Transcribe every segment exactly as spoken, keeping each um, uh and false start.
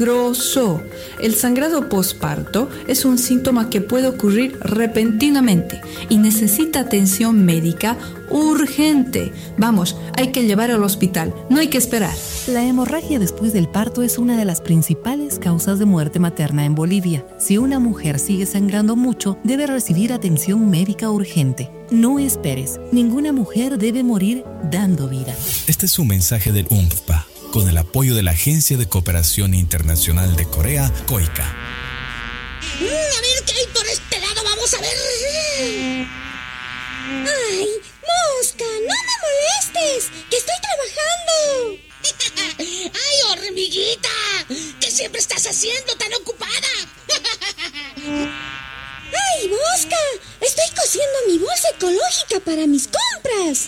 peligroso. El sangrado posparto es un síntoma que puede ocurrir repentinamente y necesita atención médica urgente. Vamos, hay que llevar al hospital, no hay que esperar. La hemorragia después del parto es una de las principales causas de muerte materna en Bolivia. Si una mujer sigue sangrando mucho, debe recibir atención médica urgente. No esperes, ninguna mujer debe morir dando vida. Este es un mensaje del U N F P A, con el apoyo de la Agencia de Cooperación Internacional de Corea, COICA. Mm, a ver qué hay por este lado, vamos a ver. ¡Ay, Mosca, no me molestes! ¡Que estoy trabajando! ¡Ay, hormiguita! ¿Qué siempre estás haciendo tan ocupada? ¡Ay, Mosca! Estoy cosiendo mi bolsa ecológica para mis compras.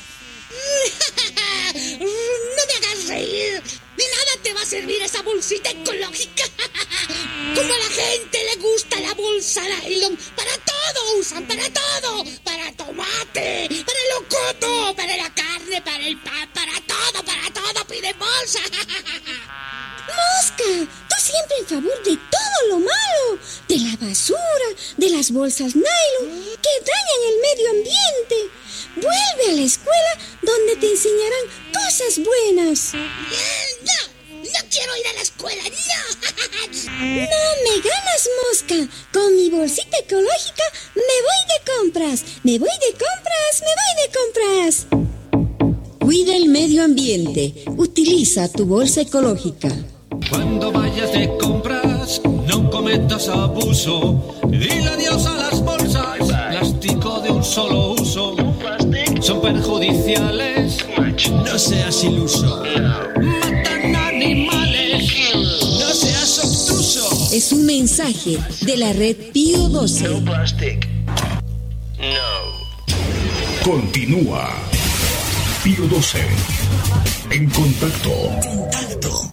No me hagas reír. De nada te va a servir esa bolsita ecológica. Como a la gente le gusta la bolsa nylon. Para todo usan, para todo. Para tomate, para el locoto, para la carne, para el pan, para todo, para todo piden bolsa. Mosca, tú siempre en favor de todo lo malo. De la basura, de las bolsas nylon que dañan el medio ambiente. Vuelve a la escuela donde te enseñarán cosas buenas. No, no quiero ir a la escuela, no. No me ganas, Mosca. Con mi bolsita ecológica me voy de compras. Me voy de compras, me voy de compras. Cuida el medio ambiente. Utiliza tu bolsa ecológica. Cuando vayas de compras, no cometas abuso. Dile adiós a las bolsas, plástico de un solo uso. Son perjudiciales, no seas iluso. Matan animales, no seas obtuso. Es un mensaje de la red Pío doce. No plastic. No. Continúa Pío doce. En contacto. Contacto.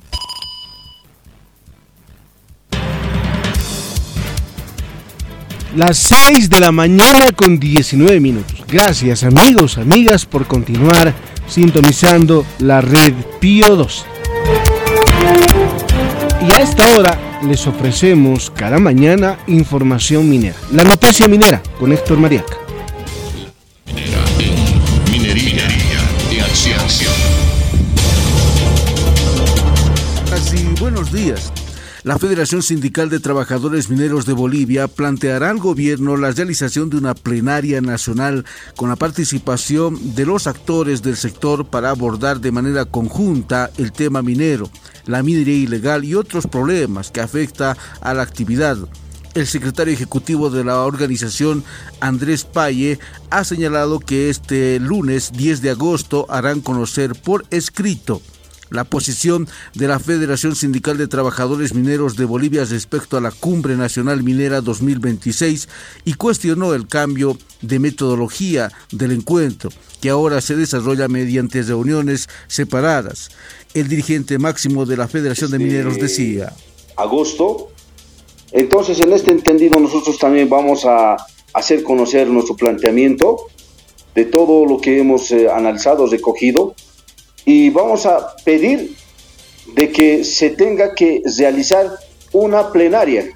Las seis de la mañana con diecinueve minutos. Gracias amigos, amigas por continuar sintonizando la red Pío doce. Y a esta hora les ofrecemos cada mañana información minera. La noticia minera con Héctor Mariaca. Minera en minería de acción. Así, buenos días. La Federación Sindical de Trabajadores Mineros de Bolivia planteará al gobierno la realización de una plenaria nacional con la participación de los actores del sector para abordar de manera conjunta el tema minero, la minería ilegal y otros problemas que afecta a la actividad. El secretario ejecutivo de la organización, Andrés Paye, ha señalado que este lunes diez de agosto harán conocer por escrito la posición de la Federación Sindical de Trabajadores Mineros de Bolivia respecto a la Cumbre Nacional Minera dos mil veintiséis y cuestionó el cambio de metodología del encuentro, que ahora se desarrolla mediante reuniones separadas. El dirigente máximo de la Federación de Mineros decía: agosto. Entonces, en este entendido, nosotros también vamos a hacer conocer nuestro planteamiento de todo lo que hemos eh, analizado, recogido, y vamos a pedir de que se tenga que realizar una plenaria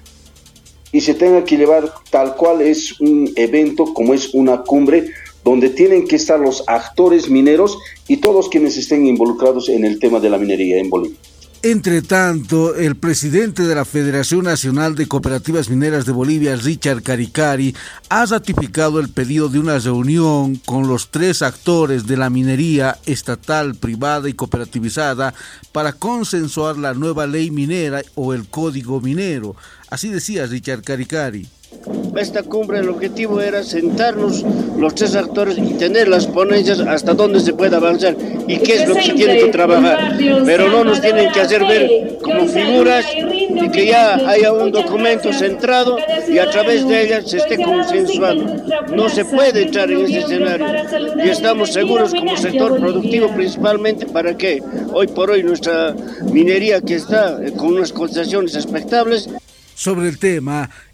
y se tenga que llevar tal cual es un evento, como es una cumbre, donde tienen que estar los actores mineros y todos quienes estén involucrados en el tema de la minería en Bolivia. Entre tanto, el presidente de la Federación Nacional de Cooperativas Mineras de Bolivia, Richard Caricari, ha ratificado el pedido de una reunión con los tres actores de la minería estatal, privada y cooperativizada para consensuar la nueva ley minera o el código minero. Así decía Richard Caricari. Esta cumbre, el objetivo era sentarnos los tres actores y tener las ponencias hasta dónde se puede avanzar y qué es lo que se tiene que trabajar, pero no nos tienen que hacer ver como figuras y que ya haya un documento centrado y a través de ella se esté consensuando. No se puede entrar en ese escenario y estamos seguros como sector productivo principalmente para que hoy por hoy nuestra minería, que está con unas concesiones expectables. Sobre el tema,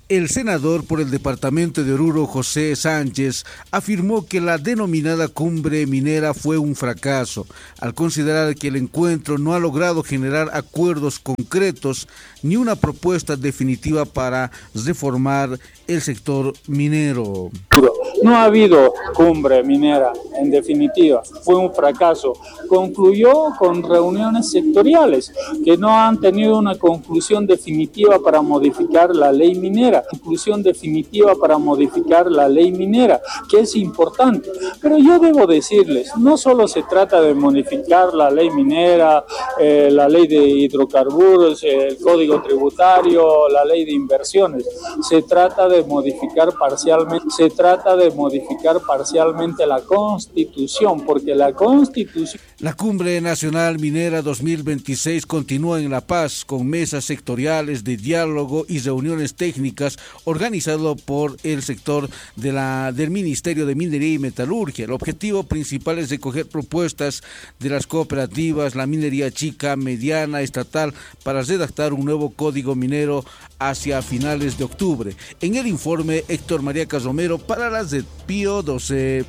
El senador por el departamento de Oruro, José Sánchez, afirmó que la denominada cumbre minera fue un fracaso, al considerar que el encuentro no ha logrado generar acuerdos concretos ni una propuesta definitiva para reformar el sector minero. No ha habido cumbre minera, en definitiva, fue un fracaso. Concluyó con reuniones sectoriales que no han tenido una conclusión definitiva para modificar la ley minera, conclusión definitiva para modificar la ley minera, que es importante. Pero yo debo decirles, no solo se trata de modificar la ley minera, eh, la ley de hidrocarburos, eh, el código tributario, la ley de inversiones, se trata de modificar parcialmente, se trata de modificar parcialmente la Constitución, porque la Constitución... La Cumbre Nacional Minera dos mil veintiséis continúa en La Paz con mesas sectoriales de diálogo y reuniones técnicas organizado por el sector de la, del Ministerio de Minería y Metalurgia. El objetivo principal es recoger propuestas de las cooperativas, la minería chica, mediana, estatal, para redactar un nuevo código minero hacia finales de octubre. En el informe, Héctor María Casomero para las de Pío doce.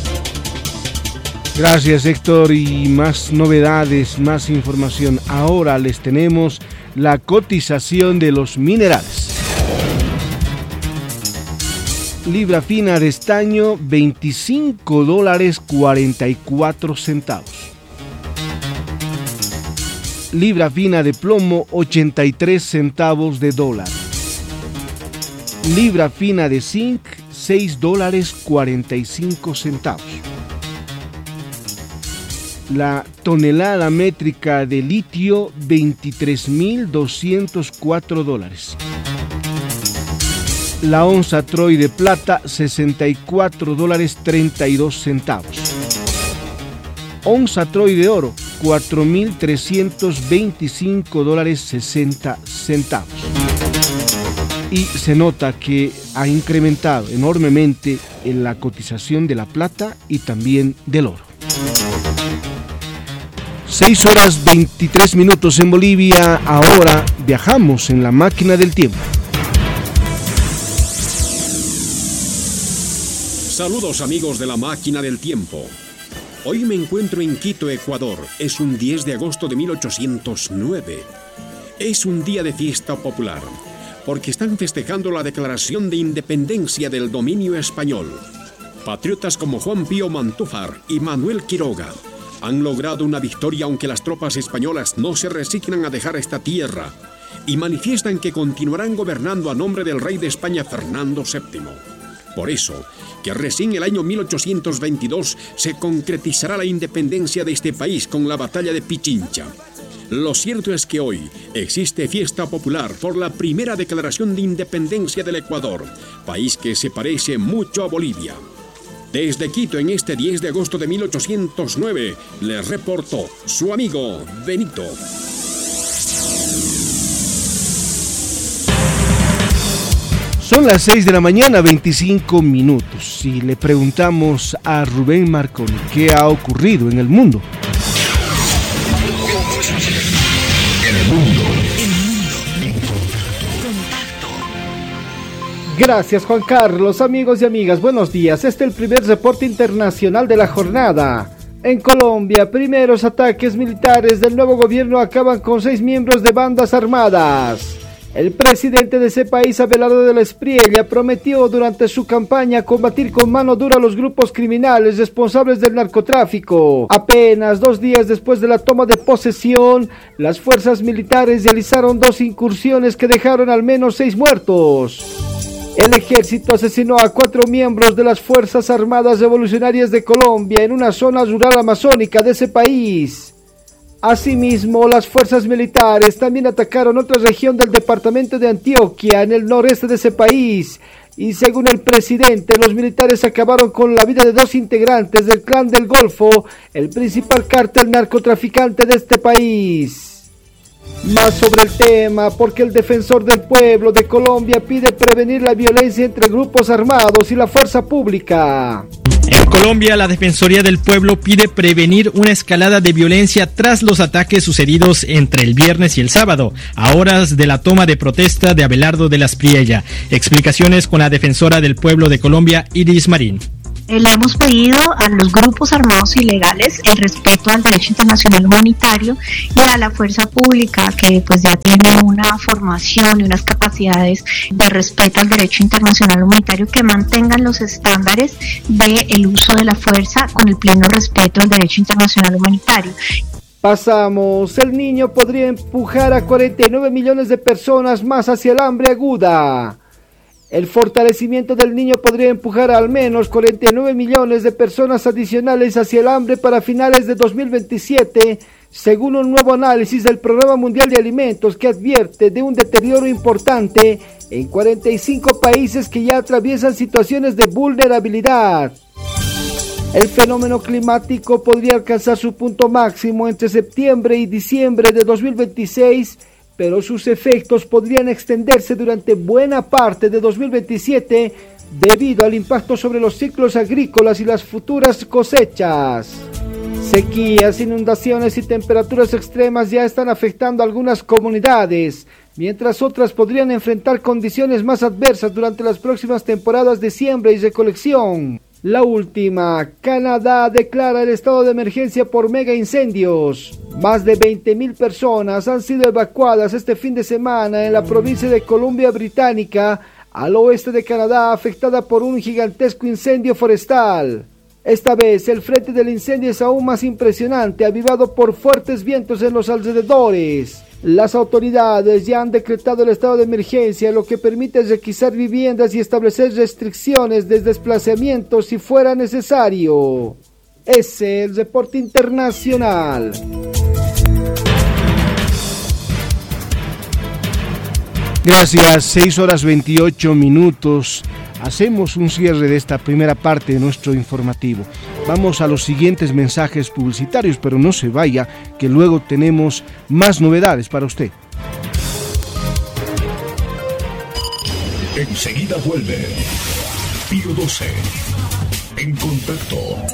Gracias, Héctor, y más novedades, más información. Ahora les tenemos la cotización de los minerales. Libra fina de estaño, veinticinco dólares cuarenta y cuatro centavos. Libra fina de plomo, ochenta y tres centavos de dólar. Libra fina de zinc, seis dólares cuarenta y cinco centavos. La tonelada métrica de litio, veintitrés mil doscientos cuatro dólares. La onza Troy de plata, sesenta y cuatro dólares treinta y dos centavos. Onza Troy de oro, cuatro mil trescientos veinticinco dólares sesenta centavos. Y se nota que ha incrementado enormemente en la cotización de la plata y también del oro. seis horas veintitrés minutos en Bolivia. Ahora viajamos en la máquina del tiempo. Saludos amigos de la máquina del tiempo. Hoy me encuentro en Quito, Ecuador. Es un diez de agosto de mil ochocientos nueve. Es un día de fiesta popular, porque están festejando la declaración de independencia del dominio español. Patriotas como Juan Pío Montúfar y Manuel Quiroga han logrado una victoria, aunque las tropas españolas no se resignan a dejar esta tierra y manifiestan que continuarán gobernando a nombre del rey de España, Fernando séptimo. Por eso, que recién el año mil ochocientos veintidós se concretizará la independencia de este país con la batalla de Pichincha. Lo cierto es que hoy existe fiesta popular por la primera declaración de independencia del Ecuador, país que se parece mucho a Bolivia. Desde Quito, en este diez de agosto de mil ochocientos nueve, le reportó su amigo Benito. Son las seis de la mañana, veinticinco minutos, y le preguntamos a Rubén Marconi qué ha ocurrido en el mundo. El mundo. Gracias, Juan Carlos. Amigos y amigas, buenos días. Este es el primer reporte internacional de la jornada. En Colombia, primeros ataques militares del nuevo gobierno acaban con seis miembros de bandas armadas. El presidente de ese país, Abelardo de la Espriella, prometió durante su campaña combatir con mano dura a los grupos criminales responsables del narcotráfico. Apenas dos días después de la toma de posesión, las fuerzas militares realizaron dos incursiones que dejaron al menos seis muertos. El ejército asesinó a cuatro miembros de las Fuerzas Armadas Revolucionarias de Colombia en una zona rural amazónica de ese país. Asimismo, las fuerzas militares también atacaron otra región del departamento de Antioquia, en el noreste de ese país, y según el presidente, los militares acabaron con la vida de dos integrantes del Clan del Golfo, el principal cártel narcotraficante de este país. Más sobre el tema, porque el defensor del pueblo de Colombia pide prevenir la violencia entre grupos armados y la fuerza pública. En Colombia, la Defensoría del Pueblo pide prevenir una escalada de violencia tras los ataques sucedidos entre el viernes y el sábado, a horas de la toma de protesta de Abelardo de las Priella. Explicaciones con la Defensora del Pueblo de Colombia, Iris Marín. Le hemos pedido a los grupos armados ilegales el respeto al derecho internacional humanitario y a la fuerza pública, que pues ya tiene una formación y unas capacidades de respeto al derecho internacional humanitario, que mantengan los estándares del uso de la fuerza con el pleno respeto al derecho internacional humanitario. Pasamos, el niño podría empujar a cuarenta y nueve millones de personas más hacia el hambre aguda. El fortalecimiento del niño podría empujar a al menos cuarenta y nueve millones de personas adicionales hacia el hambre para finales de dos mil veintisiete, según un nuevo análisis del Programa Mundial de Alimentos, que advierte de un deterioro importante en cuarenta y cinco países que ya atraviesan situaciones de vulnerabilidad. El fenómeno climático podría alcanzar su punto máximo entre septiembre y diciembre de dos mil veintiséis, pero sus efectos podrían extenderse durante buena parte de dos mil veintisiete debido al impacto sobre los ciclos agrícolas y las futuras cosechas. Sequías, inundaciones y temperaturas extremas ya están afectando a algunas comunidades, mientras otras podrían enfrentar condiciones más adversas durante las próximas temporadas de siembra y recolección. La última, Canadá declara el estado de emergencia por mega incendios. Más de veinte mil personas han sido evacuadas este fin de semana en la provincia de Columbia Británica, al oeste de Canadá, afectada por un gigantesco incendio forestal. Esta vez el frente del incendio es aún más impresionante, avivado por fuertes vientos en los alrededores. Las autoridades ya han decretado el estado de emergencia, lo que permite requisar viviendas y establecer restricciones de desplazamiento si fuera necesario. Ese es el reporte internacional. Gracias, seis horas veintiocho minutos. Hacemos un cierre de esta primera parte de nuestro informativo. Vamos a los siguientes mensajes publicitarios, pero no se vaya, que luego tenemos más novedades para usted. Enseguida vuelve Pío doce. En contacto.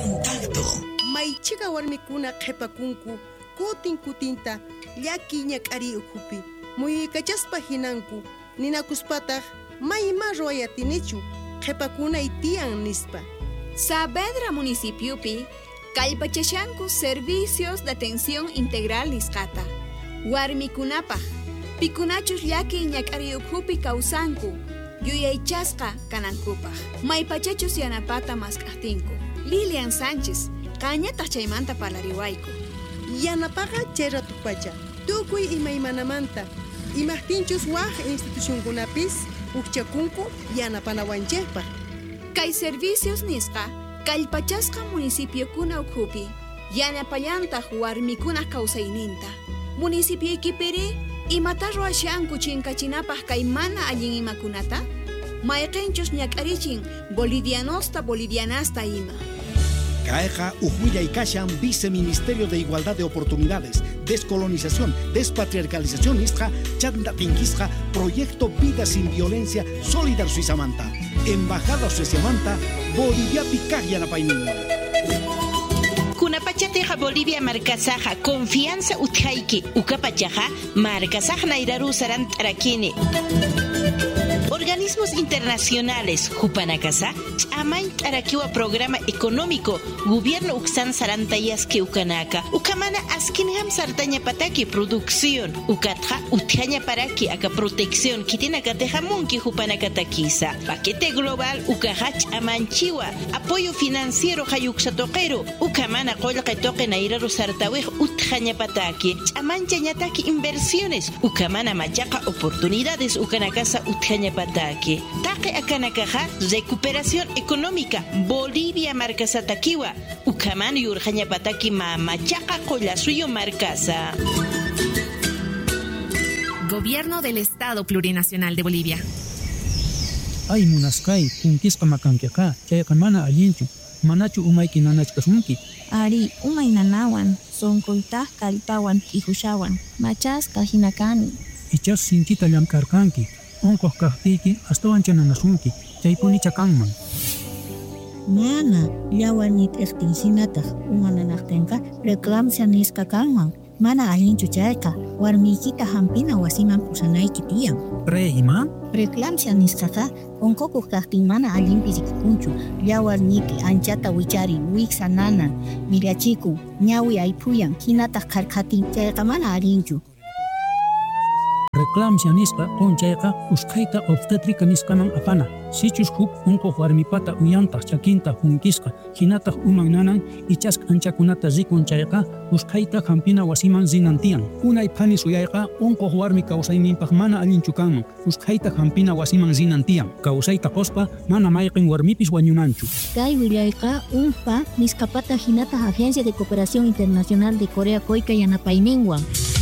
Maichiga warmikuna qhipakunku kutin kutinta llaki ñak'ari ukhupi muykachaspa hinanku ninakuspataq mayma royatinichu qhipakuna itian nispa. Saavedra municipiopi kallpachashanku servicios de atención integral nisqata warmikunapaq pikunachus llaki ñak'ari ukhupi kawsanku yuyaychasqa kanankupaq maypachachus yanapata mask'aqtinku. Lilian Sánchez qañataq chaymanta palariwayku. Yanapaqa chayra tupacha tukuy imaymanamanta imaqtinchus waq institucionkunapis ukchakunku yanapanawanchaypaq. Kay servicios nisqa kallpachasqa municipiokuna ukhupi yanapallantaq warmikuna kawsayninta. Municipiykipiri imata ruwashanku chinkachinapaq kay mana allin imakunata mayqinchus ñak'arichin bolivianosta bolivianasta ima. Caeja Ujuya Kashan, Viceministerio de Igualdad de Oportunidades, Descolonización, Despatriarcalización Isja, Chanda Tinquisja, Proyecto Vida Sin Violencia, Solidar Suizamanta, Embajada Suizamanta, Bolivia Picayana Paimina. Kunapachateja Bolivia Marcasaja, Confianza Utjaiki, Ucapachaja, Marcasaja Nairaru Sarant Arakini. Organismos internacionales, Jupanacasa, Amain Arakiwa Programa Económico, Gobierno Uxan Sarantayas que Ucanaka, Ucamana Askinham Sartaña Pataki Producción, Ucatja, Utjaña Paraki, Aka Protección, Kitinaka Tejamunki Jupanakatakisa, Paquete Global, Ucajach Amanchiwa, Apoyo Financiero Hayuxatoquero, Ucamana Colca Toque Nairaru Sartawej, Utjaña Pataki, Amancha Ñataki Inversiones, Ucamana Machaca Oportunidades, Ucanacasa Utjaña Pataki, Taque Akanakaja, Recuperación Económica, Bolivia Marcasatakiwa, Ucamana y Urjaña Pataki Mamachaca Collasuyo Marcasa. Gobierno del Estado Plurinacional de Bolivia. Ay munaskai, kuntisqa makankiqa, chayqa mana allinchu, manachu umayki nanachkasunki. Ari, umay nanawan, sonkoytaq kallpawan ihushawan, machasqa hinakani. Ichas sinchita llamkarkanki, onkoq kaqtiyki astawan chananasunki, chaypuni chakanman. Mana, yawanit estinsinata, umananaktenka, reclamsia niska kalman. Mana alinchu chayka, warmikita hampina wasiman pusanayki tiyan. Pre ima? Reclamsia niskaka, onkoku kaktin mana alimpi rikunchu, yawarniki anchata wichari, wiksa nanan, mirachiku, ñawi aypuyan, hinata karkatin, chayka mana alinchu. Reclamsia niska onchayka uskaita obstetrica niskaman apana. Sichus huk unko warmipata uyanta chakinta hunkiska hinata uman nanan ichas anchakunata zikun chayka uskaita hampina wasiman zinantian. Unay panis uyayka unko warmi kausayninpaq mana alinchukanman. Uskaita hampina wasiman zinantian. Kausayta qospa mana mayqin warmipis wañunanchu. Kay willayqa unpa niskapata hinata Agencia de Cooperación Internacional de Corea Koyka yanapayninwan.